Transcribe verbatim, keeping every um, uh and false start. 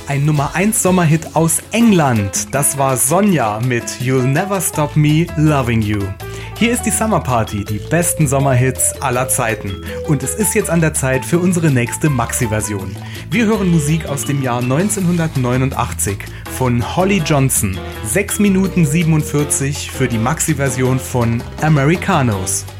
Ein Nummer eins Sommerhit aus England. Das war Sonja mit You'll Never Stop Me Loving You. Hier ist die Summer Party, die besten Sommerhits aller Zeiten. Und es ist jetzt an der Zeit für unsere nächste Maxi-Version. Wir hören Musik aus dem Jahr neunzehnhundertneunundachtzig von Holly Johnson. sechs Minuten siebenundvierzig für die Maxi-Version von Americanos.